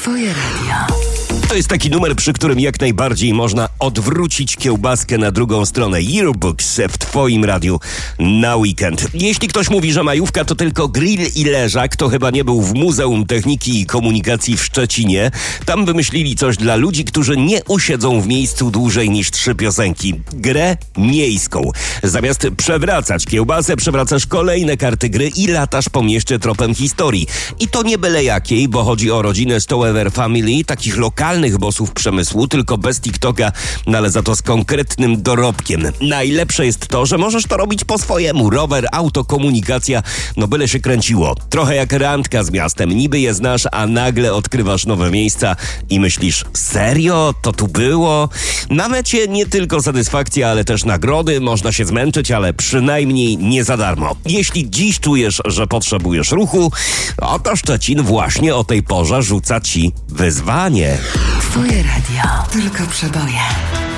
Twoje radio. To jest taki numer, przy którym jak najbardziej można odwrócić kiełbaskę na drugą stronę. Yearbooks w Twoim radiu na weekend. Jeśli ktoś mówi, że majówka to tylko grill i leżak, to chyba nie był w Muzeum Techniki i Komunikacji w Szczecinie. Tam wymyślili coś dla ludzi, którzy nie usiedzą w miejscu dłużej niż 3 piosenki. Grę miejską. Zamiast przewracać kiełbasę, przewracasz kolejne karty gry i latasz po mieście tropem historii. I to nie byle jakiej, bo chodzi o rodzinę Stowever Family, takich lokalnych bossów przemysłu, tylko bez TikToka, no ale za to z konkretnym dorobkiem. Najlepsze jest to, że możesz to robić po swojemu. Rower, auto, komunikacja, no byle się kręciło. Trochę jak randka z miastem. Niby je znasz, a nagle odkrywasz nowe miejsca i myślisz, serio? To tu było? Na mecie nie tylko satysfakcja, ale też nagrody. Można się zmęczyć, ale przynajmniej nie za darmo. Jeśli dziś czujesz, że potrzebujesz ruchu, oto Szczecin właśnie o tej porze rzuca ci wyzwanie. Twoje radio. Tylko przeboje.